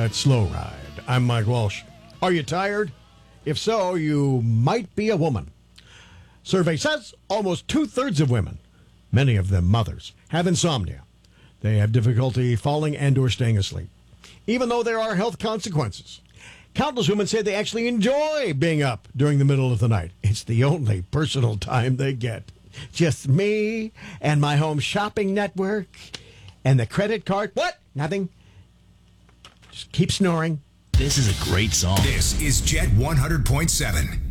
Let's Slow Ride. I'm Mike Walsh. Are you tired? If so, you might be a woman. Survey says almost 2/3 of women, many of them mothers, have insomnia. They have difficulty falling and or staying asleep, even though there are health consequences. Countless women say they actually enjoy being up during the middle of the night. It's the only personal time they get. Just me and my home shopping network and the credit card. What? Nothing. Just keep snoring. This is a great song. This is Jet 100.7.